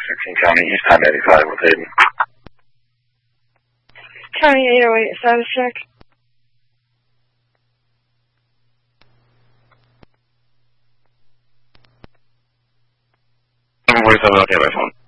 16 County, East I-95 with Hayden. County 808, status check. Number 47, okay, by phone.